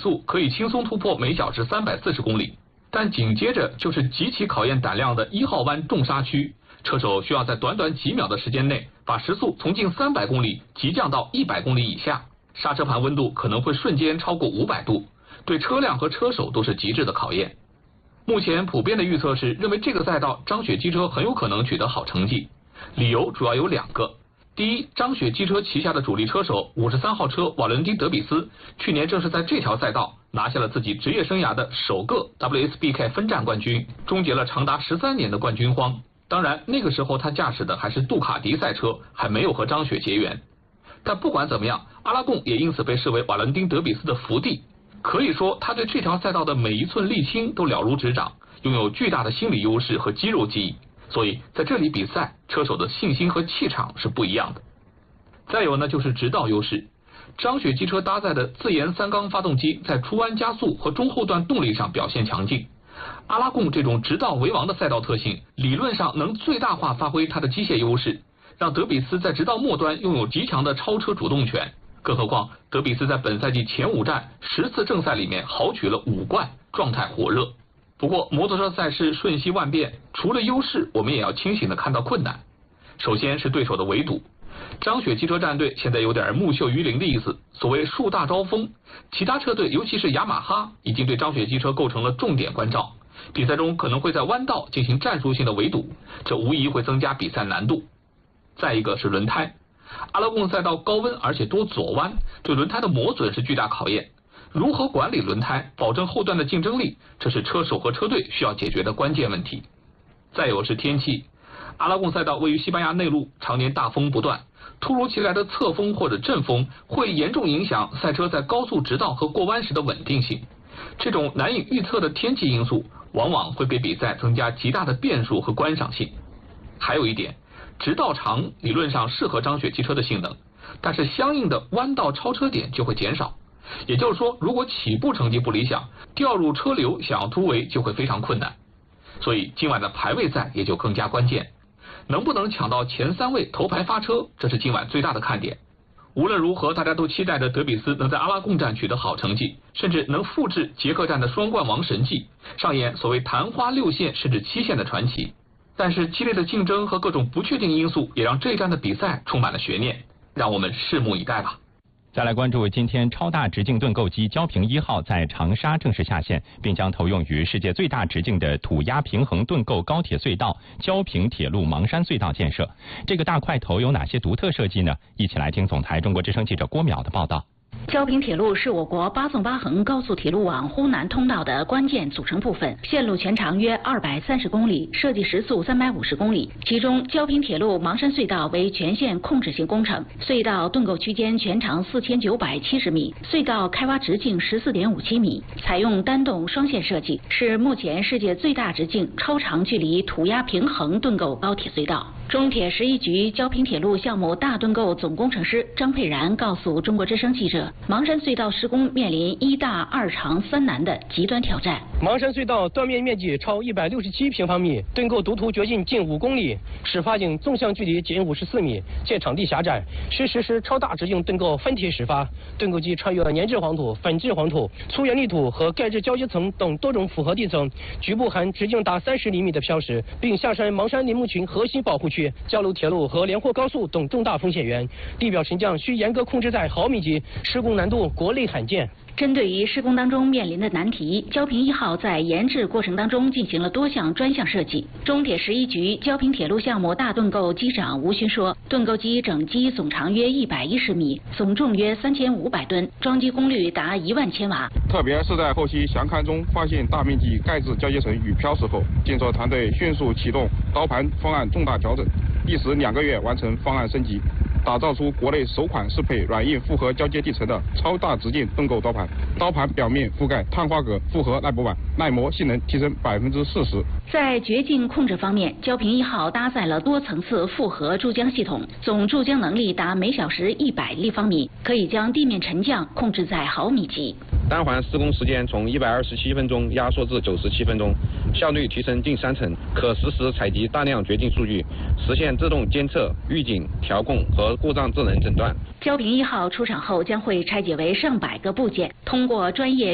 速可以轻松突破每小时340公里，但紧接着就是极其考验胆量的1号弯重刹区，车手需要在短短几秒的时间内把时速从近300公里急降到100公里以下，刹车盘温度可能会瞬间超过500度，对车辆和车手都是极致的考验。目前普遍的预测是认为这个赛道张雪机车很有可能取得好成绩，理由主要有2个。第一，张雪机车旗下的主力车手53号车瓦伦丁·德比斯去年正是在这条赛道拿下了自己职业生涯的首个 WSBK 分站冠军，终结了长达13年的冠军荒。当然那个时候他驾驶的还是杜卡迪赛车，还没有和张雪结缘。但不管怎么样，阿拉贡也因此被视为瓦伦丁·德比斯的福地，可以说他对这条赛道的每一寸沥青都了如指掌，拥有巨大的心理优势和肌肉记忆，所以在这里比赛，车手的信心和气场是不一样的。再有呢，就是直道优势。张雪机车搭载的自研3缸发动机在出弯加速和中后段动力上表现强劲。阿拉贡这种直道为王的赛道特性，理论上能最大化发挥它的机械优势，让德比斯在直道末端拥有极强的超车主动权。更何况德比斯在本赛季前5站10次正赛里面豪取了5冠，状态火热。不过摩托车赛事瞬息万变，除了优势，我们也要清醒地看到困难。首先是对手的围堵，张雪汽车战队现在有点木秀于林的意思，所谓树大招风，其他车队尤其是雅马哈已经对张雪汽车构成了重点关照，比赛中可能会在弯道进行战术性的围堵，这无疑会增加比赛难度。再一个是轮胎，阿拉贡赛道高温而且多左弯，对轮胎的磨损是巨大考验。如何管理轮胎，保证后段的竞争力，这是车手和车队需要解决的关键问题。再有是天气，阿拉贡赛道位于西班牙内陆，常年大风不断，突如其来的侧风或者阵风会严重影响赛车在高速直道和过弯时的稳定性。这种难以预测的天气因素，往往会给比赛增加极大的变数和观赏性。还有一点，直道长理论上适合张雪汽车的性能，但是相应的弯道超车点就会减少。也就是说，如果起步成绩不理想，掉入车流想要突围就会非常困难。所以今晚的排位赛也就更加关键，能不能抢到前3位头排发车，这是今晚最大的看点。无论如何，大家都期待着德比斯能在阿拉贡站取得好成绩，甚至能复制捷克站的双冠王神迹，上演所谓昙花6线甚至7线的传奇。但是激烈的竞争和各种不确定因素也让这一站的比赛充满了悬念，让我们拭目以待吧。 再来关注今天超大直径盾构机焦平1号在长沙正式下线，并将投用于世界最大直径的土压平衡盾构高铁隧道焦平铁路芒山隧道建设。这个大块头有哪些独特设计呢？一起来听总台中国之声记者郭淼的报道。 焦平铁路是我国8纵8横高速铁路网呼南通道的关键组成部分，线路全长约230公里，设计时速350公里。其中，焦平铁路芒山隧道为全线控制型工程，隧道盾构区间全长4970米，隧道开挖直径14.57米，采用单洞双线设计，是目前世界最大直径超长距离土压平衡盾构高铁隧道。中铁11局焦平铁路项目大盾构总工程师张佩然告诉中国之声记者，芒山隧道施工面临1大2长3难的极端挑战。 芒山隧道断面面积超167平方米，盾构独途掘进近5公里，始发井纵向距离仅54米，且场地狭窄，需实施超大直径盾构分体始发。盾构机穿越粘质黄土、粉质黄土、粗圆砾土和钙质交接层等多种复合地层，局部含直径达30厘米的漂石，并下山芒山林木群核心保护区、交流铁路和连霍高速等重大风险源，地表沉降需严格控制在毫米级，施工难度国内罕见。 针对于施工当中面临的难题，焦平1号在研制过程当中进行了多项专项设计。中铁11局焦平铁路项目大盾构机长吴勋说，盾构机整机总长约110米，总重约3500吨，装机功率达10000千瓦。 特别是在后期详勘中发现大面积钙质交接层与漂石后，建设团队迅速启动刀盘方案重大调整，历时2个月完成方案升级，打造出国内首款适配软硬复合交接地层的超大直径盾构刀盘。刀盘表面覆盖碳化镉复合耐磨板，耐磨性能提升40%。 在掘进控制方面，焦平1号搭载了多层次复合注浆系统，总注浆能力达每小时100立方米，可以将地面沉降控制在毫米级。 单环施工时间从127分钟压缩至97分钟，效率提升近30%，可实时采集大量掘进数据，实现自动监测、预警、调控和故障智能诊断。 焦平1号出厂后将会拆解为上百个部件，通过专业